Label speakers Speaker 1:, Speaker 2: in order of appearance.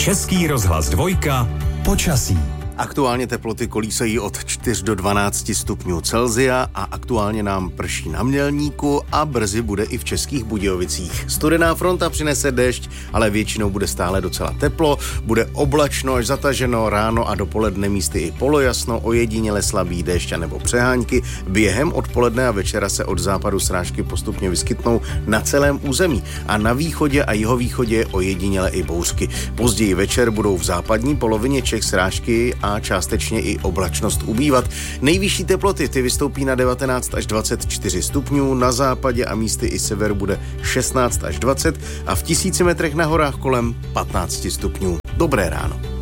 Speaker 1: Český rozhlas Dvojka. Počasí.
Speaker 2: Aktuálně teploty kolísají od 4 do 12 stupňů Celsia a aktuálně nám prší na Mělníku a brzy bude i v Českých Budějovicích. Studená fronta přinese déšť, ale většinou bude stále docela teplo, bude oblačno až zataženo, ráno a dopoledne místy i polojasno, ojediněle slabý déšť a nebo přehánky. Během odpoledne a večera se od západu srážky postupně vyskytnou na celém území a na východě a jihovýchodě ojediněle i bouřky. Později večer budou v západní polovině Čech srážky a částečně i oblačnost ubývat. Nejvyšší teploty ty vystoupí na 19 až 24 stupňů, na západě a místy i severu bude 16 až 20 a v 1000 metrech na horách kolem 15 stupňů. Dobré ráno.